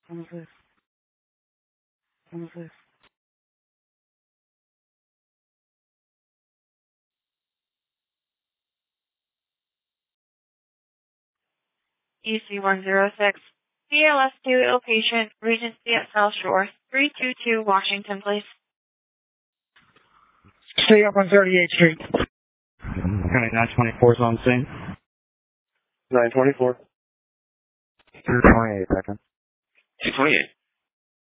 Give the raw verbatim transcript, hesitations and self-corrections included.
What is this? What is this? E C one zero six. B L S two ill patient, Regency at South Shore, three two two Washington, please. Stay up on thirty-eighth Street. Okay, nine twenty-four is on the scene. nine twenty-four. two twenty-eight, second. two twenty-eight.